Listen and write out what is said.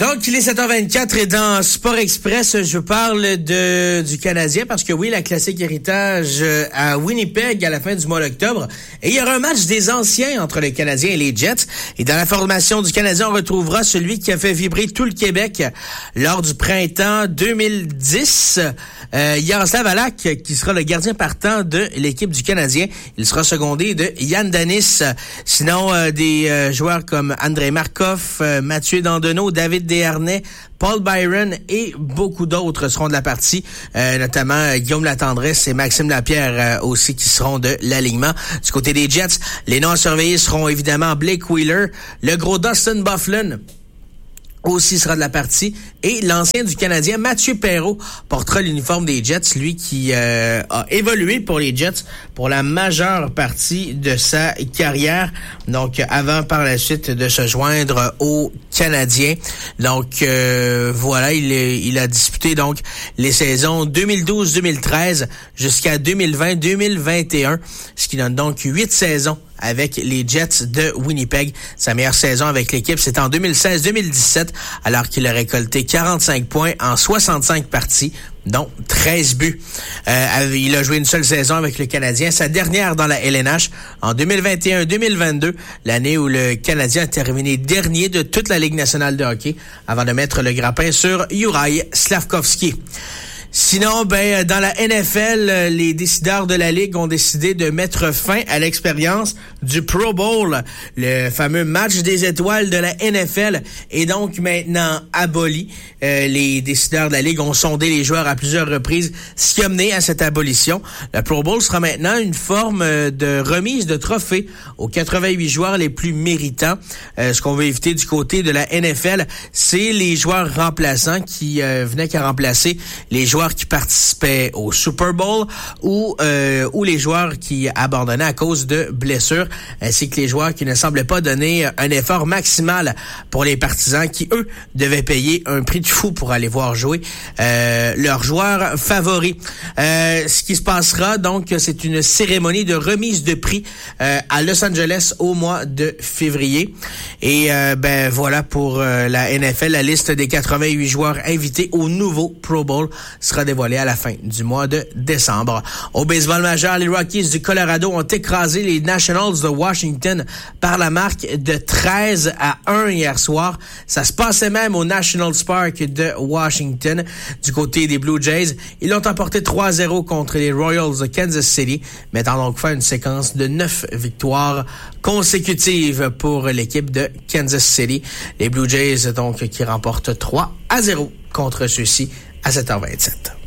Donc, il est 7h24 et dans Sport Express, je parle du Canadien parce que oui, la Classique Héritage à Winnipeg à la fin du mois d'octobre. Et il y aura un match des anciens entre les Canadiens et les Jets. Et dans la formation du Canadien, on retrouvera celui qui a fait vibrer tout le Québec lors du printemps 2010. Yaroslav Halak, qui sera le gardien partant de l'équipe du Canadien. Il sera secondé de Yann Danis. Sinon, des joueurs comme Andrei Markov, Mathieu Dandonneau, David Desharnais, Paul Byron et beaucoup d'autres seront de la partie, notamment Guillaume Latendresse et Maxime Lapierre aussi qui seront de l'alignement. Du côté des Jets, les noms à surveiller seront évidemment Blake Wheeler, le gros Dustin Byfuglien aussi sera de la partie. Et l'ancien du Canadien, Mathieu Perreault, portera l'uniforme des Jets, lui qui a évolué pour les Jets pour la majeure partie de sa carrière. Donc, avant par la suite de se joindre aux Canadiens. Donc, voilà, il a disputé donc les saisons 2012-2013 jusqu'à 2020-2021, ce qui donne donc 8 saisons avec les Jets de Winnipeg. Sa meilleure saison avec l'équipe, c'est en 2016-2017, alors qu'il a récolté 45 points en 65 parties, dont 13 buts. Il a joué une seule saison avec le Canadien, sa dernière dans la LNH, en 2021-2022, l'année où le Canadien a terminé dernier de toute la Ligue nationale de hockey, avant de mettre le grappin sur Juraj Slafkovský. Sinon, dans la NFL, les décideurs de la Ligue ont décidé de mettre fin à l'expérience du Pro Bowl. Le fameux match des étoiles de la NFL est donc maintenant aboli. Les décideurs de la Ligue ont sondé les joueurs à plusieurs reprises, ce qui a mené à cette abolition. Le Pro Bowl sera maintenant une forme de remise de trophée aux 88 joueurs les plus méritants. Ce qu'on veut éviter du côté de la NFL, c'est les joueurs remplaçants qui venaient qu'à remplacer les joueurs qui participaient au Super Bowl ou les joueurs qui abandonnaient à cause de blessures, ainsi que les joueurs qui ne semblaient pas donner un effort maximal pour les partisans qui, eux, devaient payer un prix de fou pour aller voir jouer leurs joueurs favoris. Ce qui se passera, donc, c'est une cérémonie de remise de prix à Los Angeles au mois de février. Et voilà pour la NFL, la liste des 88 joueurs invités au nouveau Pro Bowl sera dévoilée à la fin du mois de décembre. Au baseball majeur, les Rockies du Colorado ont écrasé les Nationals de Washington par la marque de 13-1 hier soir. Ça se passait même au National Park de Washington. Du côté des Blue Jays, ils l'ont emporté 3-0 contre les Royals de Kansas City, mettant donc fin à une séquence de 9 victoires consécutives pour l'équipe de Kansas City. Les Blue Jays, donc, qui remportent 3-0 contre ceux-ci à 7h27.